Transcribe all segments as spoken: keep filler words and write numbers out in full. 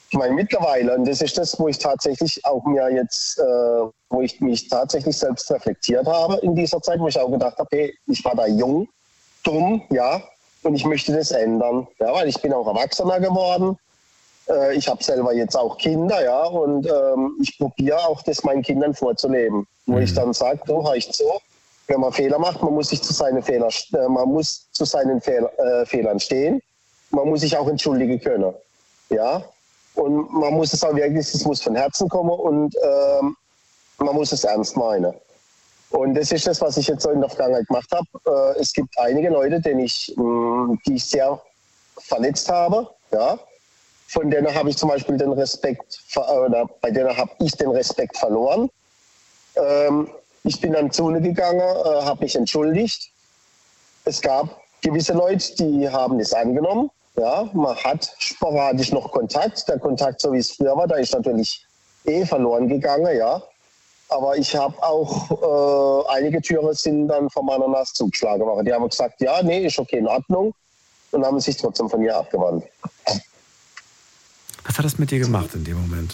Ich meine, mittlerweile, und das ist das, wo ich tatsächlich auch mir jetzt, äh, wo ich mich tatsächlich selbst reflektiert habe in dieser Zeit, wo ich auch gedacht habe, hey, ich war da jung, dumm, ja, und ich möchte das ändern, ja, weil ich bin auch Erwachsener geworden. Äh, ich habe selber jetzt auch Kinder, ja, und ähm, ich probiere auch das meinen Kindern vorzuleben, wo mhm. ich dann sage, du, hör ich zu, wenn man Fehler macht, man muss sich zu seinen Fehler, äh, man muss zu seinen Fehl, äh, Fehlern stehen, man muss sich auch entschuldigen können, ja. Und man muss es auch wirklich, es muss von Herzen kommen und ähm, man muss es ernst meinen. Und das ist das, was ich jetzt so in der Vergangenheit gemacht habe. Äh, es gibt einige Leute, denen ich, mh, die ich sehr verletzt habe. Ja? Von denen habe ich zum Beispiel den Respekt, oder bei denen habe ich den Respekt verloren. Ähm, ich bin dann zu ihnen gegangen, äh, habe mich entschuldigt. Es gab gewisse Leute, die haben es angenommen. Ja, man hat sporadisch noch Kontakt. Der Kontakt, so wie es früher war, da ist natürlich eh verloren gegangen, ja. Aber ich habe auch, äh, einige Türen sind dann von meiner Nase zugeschlagen worden. Die haben gesagt, ja, nee, ist okay, in Ordnung. Und haben sich trotzdem von mir abgewandt. Was hat das mit dir gemacht in dem Moment?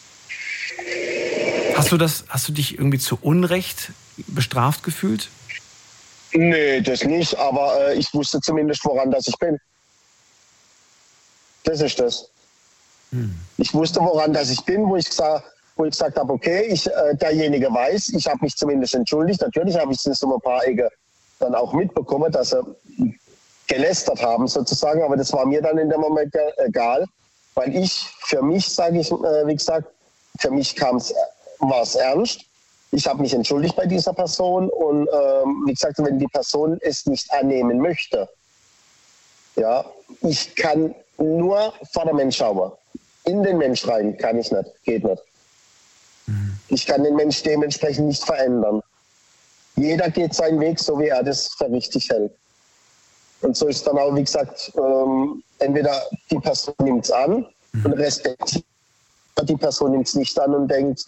Hast du das, hast du dich irgendwie zu Unrecht bestraft gefühlt? Nee, das nicht, aber äh, ich wusste zumindest, woran das ich bin. Das ist das. Hm. Ich wusste, woran das ich bin, wo ich gesagt, wo ich gesagt habe, okay, ich, äh, derjenige weiß, ich habe mich zumindest entschuldigt. Natürlich habe ich das um ein paar Ecke dann auch mitbekommen, dass sie gelästert haben sozusagen, aber das war mir dann in dem Moment egal, weil ich, für mich sage ich, äh, wie gesagt, für mich kam's, war es ernst. Ich habe mich entschuldigt bei dieser Person und ähm, wie gesagt, wenn die Person es nicht annehmen möchte, ja, ich kann nur vor der Mensch schauen. In den Mensch rein kann ich nicht, geht nicht. Mhm. Ich kann den Mensch dementsprechend nicht verändern. Jeder geht seinen Weg, so wie er das für richtig hält. Und so ist dann auch, wie gesagt, ähm, entweder die Person nimmt es an mhm. und respektiert, die Person nimmt es nicht an und denkt,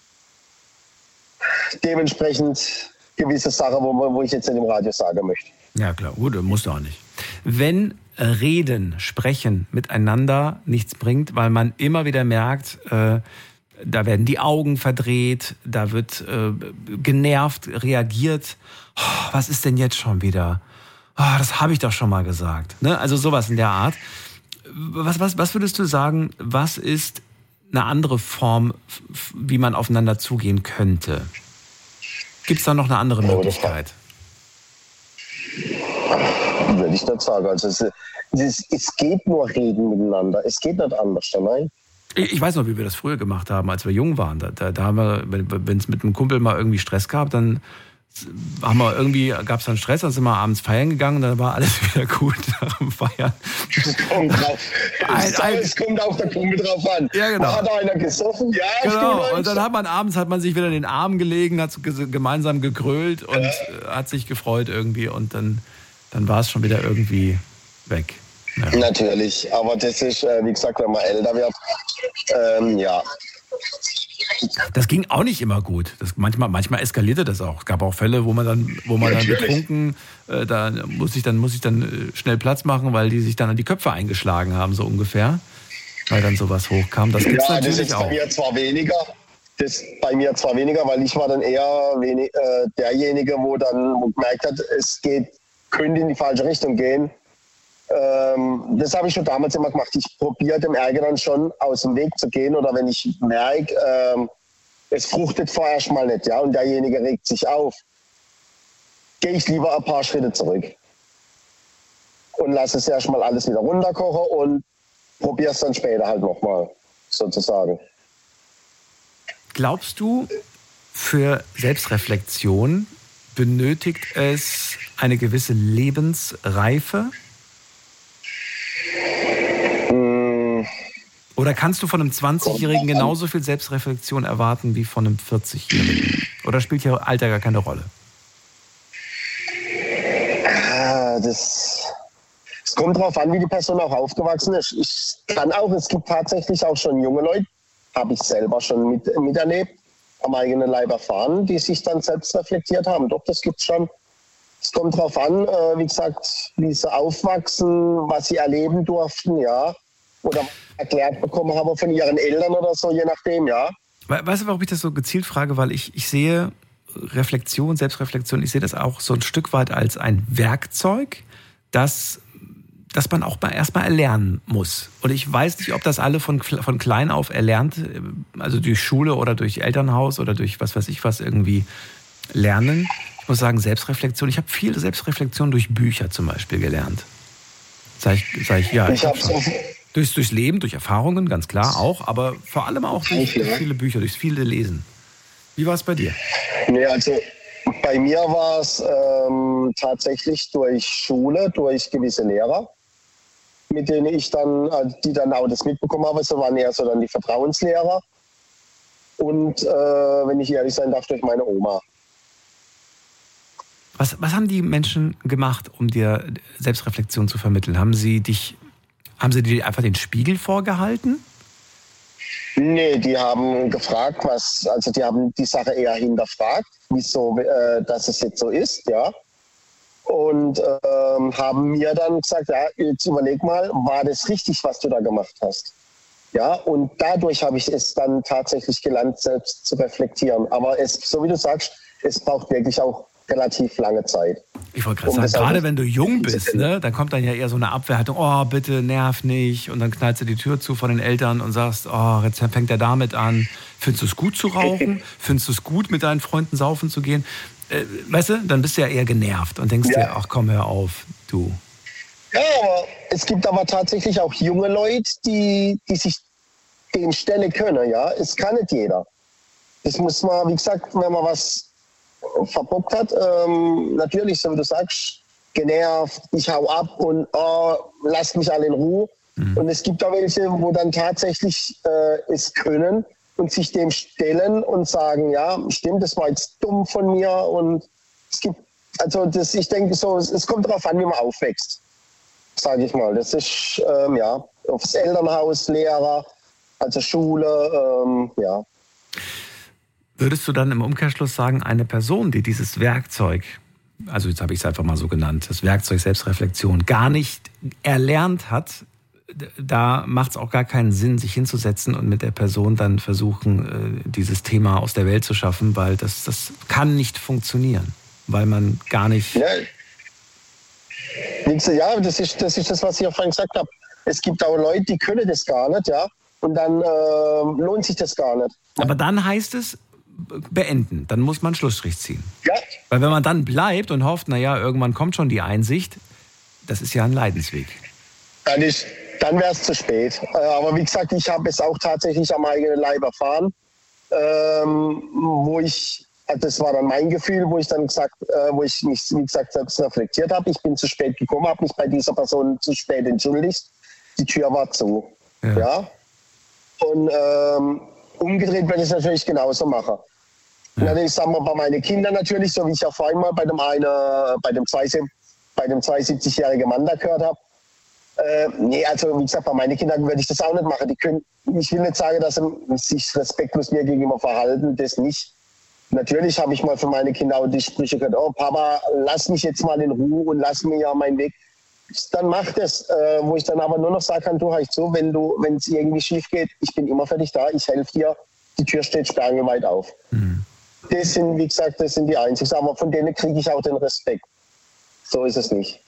dementsprechend gewisse Sachen, wo, wo ich jetzt in dem Radio sagen möchte. Ja klar, gut, musst du auch nicht. Wenn Reden, Sprechen miteinander nichts bringt, weil man immer wieder merkt, äh, da werden die Augen verdreht, da wird äh, genervt, reagiert. Oh, was ist denn jetzt schon wieder? Oh, das habe ich doch schon mal gesagt. Ne? Also sowas in der Art. Was, was, was würdest du sagen, was ist eine andere Form, wie man aufeinander zugehen könnte? Gibt es da noch eine andere Möglichkeit? Würde ich nicht sagen. Also es, es, es geht nur reden miteinander. Es geht nicht anders, nein. Ich weiß noch, wie wir das früher gemacht haben, als wir jung waren. Da, da, da haben wir, wenn es mit einem Kumpel mal irgendwie Stress gab, dann haben wir irgendwie, gab es dann Stress, dann sind wir abends feiern gegangen und dann war alles wieder gut nach dem Feiern. Es kommt drauf. Ein, ein, es kommt auf der Kumpel drauf an. Ja, genau. Hat einer gesoffen? Ja, genau. Und dann hat man abends hat man sich wieder in den Arm gelegen, hat gemeinsam gegrölt und ja. hat sich gefreut irgendwie und dann, dann war es schon wieder irgendwie weg. Ja. Natürlich, aber das ist, wie gesagt, wenn man älter wird, ähm, ja. Das ging auch nicht immer gut. Das, manchmal, manchmal eskalierte das auch. Es gab auch Fälle, wo man dann, wo man dann betrunken, äh, da muss ich dann, muss ich dann schnell Platz machen, weil die sich dann an die Köpfe eingeschlagen haben, so ungefähr. Weil dann sowas hochkam. Das gibt's ja, natürlich das ist auch. Bei mir zwar weniger, das bei mir zwar weniger, weil ich war dann eher wenig, äh, derjenige, wo dann wo gemerkt hat, es geht, könnte in die falsche Richtung gehen. Ähm, das habe ich schon damals immer gemacht. Ich probiere dem Ärger dann schon aus dem Weg zu gehen oder wenn ich merke, ähm, es fruchtet vorerst mal nicht, ja, und derjenige regt sich auf, gehe ich lieber ein paar Schritte zurück und lasse es erstmal alles wieder runterkochen und probiere es dann später halt nochmal, sozusagen. Glaubst du, für Selbstreflexion benötigt es eine gewisse Lebensreife? Oder kannst du von einem zwanzigjährigen genauso viel Selbstreflexion erwarten wie von einem vierzigjährigen? Oder spielt hier Alter gar keine Rolle? Ah, das, es kommt darauf an, wie die Person auch aufgewachsen ist. Ich kann auch, es gibt tatsächlich auch schon junge Leute, habe ich selber schon mit, miterlebt, am eigenen Leib erfahren, die sich dann selbst reflektiert haben. Doch, das gibt's schon. Es kommt darauf an, wie gesagt, wie sie aufwachsen, was sie erleben durften, ja. Oder erklärt bekommen haben von ihren Eltern oder so, je nachdem, ja. Weißt du, warum ich das so gezielt frage? Weil ich, ich sehe Reflexion, Selbstreflexion, ich sehe das auch so ein Stück weit als ein Werkzeug, das, das man auch mal erstmal erlernen muss. Und ich weiß nicht, ob das alle von, von klein auf erlernt, also durch Schule oder durch Elternhaus oder durch was weiß ich was irgendwie lernen. Ich muss sagen, Selbstreflexion, ich habe viel Selbstreflexion durch Bücher zum Beispiel gelernt. Sag ich, sag ich, ja, ich, ich habe schon. Durchs, durchs Leben, durch Erfahrungen, ganz klar auch, aber vor allem auch durch, durch viele Bücher, durch viele Lesen. Wie war es bei dir? Nee, also bei mir war es ähm, tatsächlich durch Schule, durch gewisse Lehrer, mit denen ich dann, die dann auch das mitbekommen habe, so waren eher so dann die Vertrauenslehrer. Und äh, wenn ich ehrlich sein darf, durch meine Oma. Was, was haben die Menschen gemacht, um dir Selbstreflexion zu vermitteln? Haben sie dich Haben sie dir einfach den Spiegel vorgehalten? Nee, die haben gefragt, was, also die haben die Sache eher hinterfragt, wieso, äh, dass es jetzt so ist, ja. Und ähm, haben mir dann gesagt, ja, jetzt überleg mal, war das richtig, was du da gemacht hast? Ja, und dadurch habe ich es dann tatsächlich gelernt, selbst zu reflektieren. Aber es, so wie du sagst, es braucht wirklich auch relativ lange Zeit. Ich wollte gerade um sagen, gerade wenn du jung bist, ne, dann kommt dann ja eher so eine Abwehrhaltung, oh, bitte nerv nicht. Und dann knallst du die Tür zu von den Eltern und sagst, oh, jetzt fängt er damit an. Findest du es gut zu rauchen? Findest du es gut, mit deinen Freunden saufen zu gehen? Äh, weißt du, dann bist du ja eher genervt und denkst ja. dir, ach komm, hör auf, du. Ja, aber es gibt aber tatsächlich auch junge Leute, die, die sich den stellen können, ja. Es kann nicht jeder. Das muss man, wie gesagt, wenn man was verbockt hat, ähm, natürlich, so wie du sagst, genervt, ich hau ab und oh, lasst mich alle in Ruhe. Mhm. Und es gibt auch welche, wo dann tatsächlich äh, es können und sich dem stellen und sagen, ja, stimmt, das war jetzt dumm von mir. Und es gibt, also das, ich denke so, es, es kommt darauf an, wie man aufwächst, sage ich mal. Das ist, ähm, ja, aufs Elternhaus, Lehrer, also Schule, ähm, ja. Würdest du dann im Umkehrschluss sagen, eine Person, die dieses Werkzeug, also jetzt habe ich es einfach mal so genannt, das Werkzeug Selbstreflexion gar nicht erlernt hat, da macht es auch gar keinen Sinn, sich hinzusetzen und mit der Person dann versuchen, dieses Thema aus der Welt zu schaffen, weil das, das kann nicht funktionieren, weil man gar nicht... Ja, ja das, ist, das ist das, was ich auch vorhin gesagt habe. Es gibt auch Leute, die können das gar nicht, ja, und dann äh, lohnt sich das gar nicht. Aber dann heißt es, beenden. Dann muss man Schlussstrich ziehen. Ja. Weil wenn man dann bleibt und hofft, naja, irgendwann kommt schon die Einsicht, das ist ja ein Leidensweg. Dann, dann wäre es zu spät. Aber wie gesagt, ich habe es auch tatsächlich am eigenen Leib erfahren, ähm, wo ich, das war dann mein Gefühl, wo ich dann gesagt, äh, wo ich mich, wie gesagt, selbst reflektiert habe. Ich bin zu spät gekommen, habe mich bei dieser Person zu spät entschuldigt. Die Tür war zu. Ja. ja? Und ähm, umgedreht werde ich es natürlich genauso machen. Ja. Natürlich sagen wir bei meinen Kindern natürlich, so wie ich ja vorhin mal bei dem einen, bei dem, bei dem zweiundsiebzigjährigen Mann da gehört habe. Äh, nee, also wie gesagt, bei meinen Kindern würde ich das auch nicht machen. Die können, ich will nicht sagen, dass sie sich respektlos mir gegenüber verhalten, das nicht. Natürlich habe ich mal für meine Kinder auch die Sprüche gehört, oh Papa, lass mich jetzt mal in Ruhe und lass mir ja meinen Weg. Dann mach das, äh, wo ich dann aber nur noch sagen kann, du halt so, wenn du, wenn es irgendwie schief geht, ich bin immer für dich da, ich helfe dir, die Tür steht sperrangelweit auf. Mhm. Das sind, wie gesagt, das sind die Einzigen, aber von denen kriege ich auch den Respekt. So ist es nicht.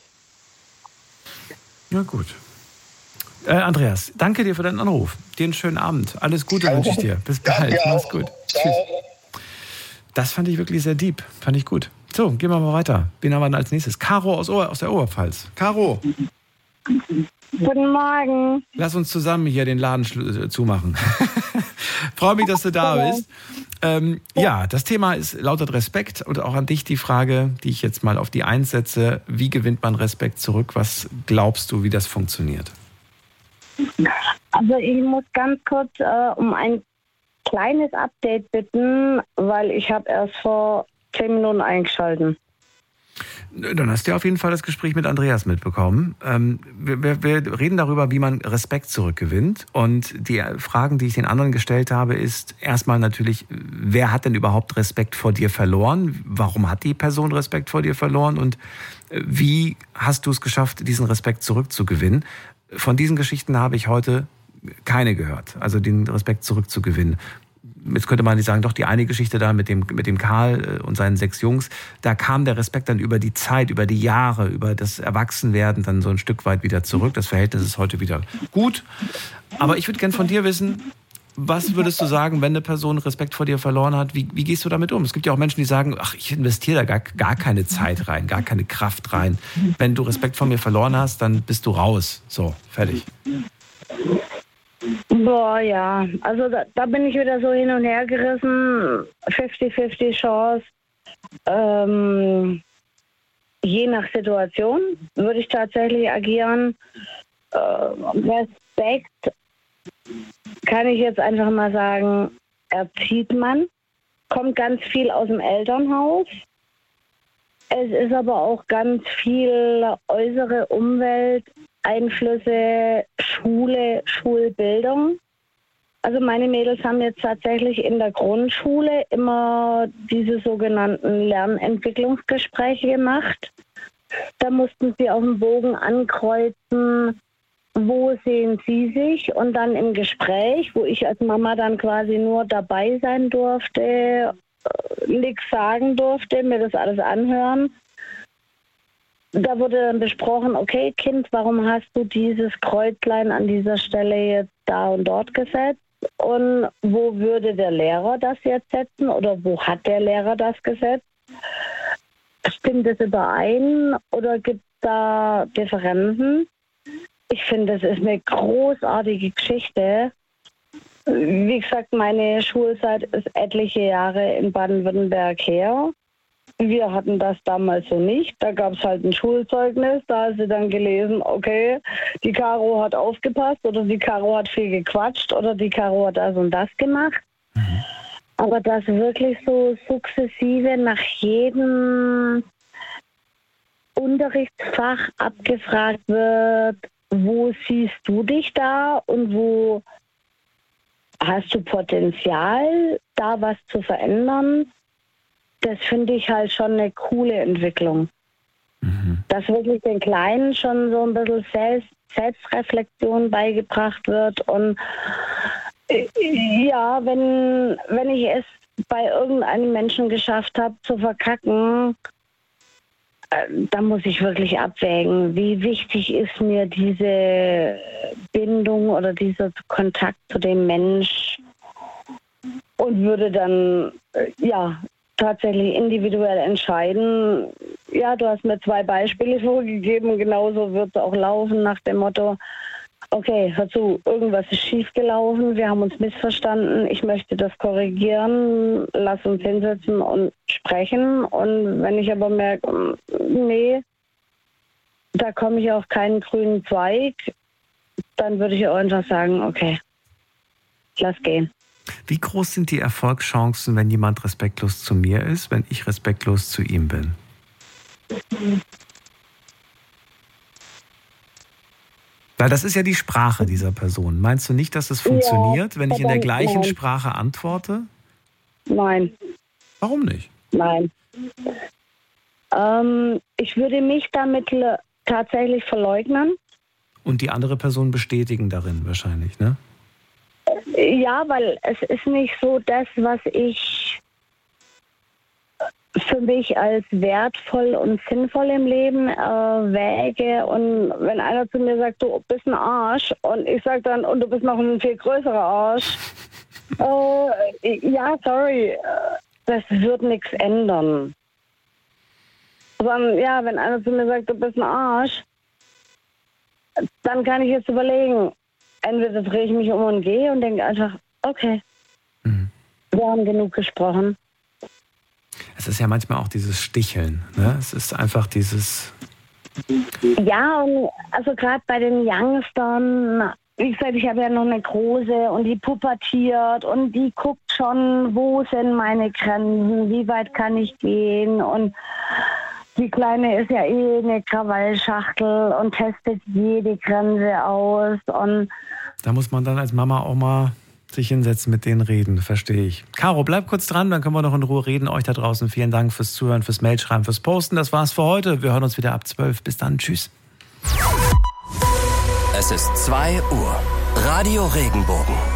Na gut. Äh, Andreas, danke dir für deinen Anruf. Dir einen schönen Abend. Alles Gute wünsche ich dir. Bis bald. Ja, mach's gut. Ciao. Tschüss. Das fand ich wirklich sehr deep. Fand ich gut. So, gehen wir mal weiter. Wen haben wir denn als nächstes? Caro aus, Ober- aus der Oberpfalz. Caro. Guten Morgen. Lass uns zusammen hier den Laden schlu- zumachen. Freue mich, dass du da bist. Ähm, ja, das Thema ist, lautet Respekt und auch an dich die Frage, die ich jetzt mal auf die Eins setze. Wie gewinnt man Respekt zurück? Was glaubst du, wie das funktioniert? Also ich muss ganz kurz äh, um ein kleines Update bitten, weil ich habe erst vor zehn Minuten eingeschalten. Dann hast du ja auf jeden Fall das Gespräch mit Andreas mitbekommen. Ähm, wir, wir reden darüber, wie man Respekt zurückgewinnt. Und die Fragen, die ich den anderen gestellt habe, ist erstmal natürlich, wer hat denn überhaupt Respekt vor dir verloren? Warum hat die Person Respekt vor dir verloren? Und wie hast du es geschafft, diesen Respekt zurückzugewinnen? Von diesen Geschichten habe ich heute keine gehört. Also den Respekt zurückzugewinnen. Jetzt könnte man nicht sagen, doch die eine Geschichte da mit dem, mit dem Karl und seinen sechs Jungs, da kam der Respekt dann über die Zeit, über die Jahre, über das Erwachsenwerden dann so ein Stück weit wieder zurück. Das Verhältnis ist heute wieder gut. Aber ich würde gern von dir wissen, was würdest du sagen, wenn eine Person Respekt vor dir verloren hat? Wie, wie gehst du damit um? Es gibt ja auch Menschen, die sagen, ach, ich investiere da gar, gar keine Zeit rein, gar keine Kraft rein. Wenn du Respekt vor mir verloren hast, dann bist du raus. So, fertig. Boah, ja. Also da, da bin ich wieder so hin und her gerissen. fünfzig fünfzig Chance. Ähm, je nach Situation würde ich tatsächlich agieren. Äh, Respekt kann ich jetzt einfach mal sagen, erzieht man. Kommt ganz viel aus dem Elternhaus. Es ist aber auch ganz viel äußere Umwelt, Einflüsse, Schule, Schulbildung. Also meine Mädels haben jetzt tatsächlich in der Grundschule immer diese sogenannten Lernentwicklungsgespräche gemacht. Da mussten sie auf dem Bogen ankreuzen, wo sehen sie sich, und dann im Gespräch, wo ich als Mama dann quasi nur dabei sein durfte, nichts sagen durfte, mir das alles anhören. Da wurde dann besprochen, okay, Kind, warum hast du dieses Kreuzlein an dieser Stelle jetzt da und dort gesetzt? Und wo würde der Lehrer das jetzt setzen oder wo hat der Lehrer das gesetzt? Stimmt es überein oder gibt es da Differenzen? Ich finde, das ist eine großartige Geschichte. Wie gesagt, meine Schulzeit ist etliche Jahre in Baden-Württemberg her. Wir hatten das damals so nicht. Da gab es halt ein Schulzeugnis. Da hast du dann gelesen, okay, die Caro hat aufgepasst oder die Caro hat viel gequatscht oder die Caro hat das und das gemacht. Mhm. Aber dass wirklich so sukzessive nach jedem Unterrichtsfach abgefragt wird, wo siehst du dich da und wo hast du Potenzial, da was zu verändern, das finde ich halt schon eine coole Entwicklung. Mhm. Dass wirklich den Kleinen schon so ein bisschen Selbst, Selbstreflexion beigebracht wird. Und äh, ja, wenn, wenn ich es bei irgendeinem Menschen geschafft habe zu verkacken, äh, da muss ich wirklich abwägen, wie wichtig ist mir diese Bindung oder dieser Kontakt zu dem Mensch, und würde dann, äh, ja, tatsächlich individuell entscheiden. Ja, du hast mir zwei Beispiele vorgegeben, genauso wird es auch laufen nach dem Motto, okay, hör zu, irgendwas ist schiefgelaufen, wir haben uns missverstanden, ich möchte das korrigieren, lass uns hinsetzen und sprechen. Und wenn ich aber merke, nee, da komme ich auf keinen grünen Zweig, dann würde ich auch einfach sagen, okay, lass gehen. Wie groß sind die Erfolgschancen, wenn jemand respektlos zu mir ist, wenn ich respektlos zu ihm bin? Weil das ist ja die Sprache dieser Person. Meinst du nicht, dass es funktioniert, ja, wenn ich in der gleichen nein. Sprache antworte? Nein. Warum nicht? Nein. Ähm, ich würde mich damit le- tatsächlich verleugnen. Und die andere Person bestätigen darin wahrscheinlich, ne? Ja, weil es ist nicht so das, was ich für mich als wertvoll und sinnvoll im Leben äh, wäge. Und wenn einer zu mir sagt, du bist ein Arsch, und ich sage dann, und du bist noch ein viel größerer Arsch, äh, ja, sorry, das wird nichts ändern. Sondern ja, wenn einer zu mir sagt, du bist ein Arsch, dann kann ich jetzt überlegen, entweder drehe ich mich um und gehe und denke einfach, okay, mhm. wir haben genug gesprochen. Es ist ja manchmal auch dieses Sticheln, ne? Es ist einfach dieses... Ja, und also gerade bei den Youngstern, wie gesagt, ich habe ja noch eine Große und die pubertiert und die guckt schon, wo sind meine Grenzen, wie weit kann ich gehen, und die Kleine ist ja eh eine Krawallschachtel und testet jede Grenze aus. Und da muss man dann als Mama auch mal sich hinsetzen, mit denen reden, verstehe ich. Caro, bleib kurz dran, dann können wir noch in Ruhe reden. Euch da draußen vielen Dank fürs Zuhören, fürs Mailschreiben, fürs Posten. Das war's für heute. Wir hören uns wieder ab zwölf. Bis dann. Tschüss. Es ist zwei Uhr. Radio Regenbogen.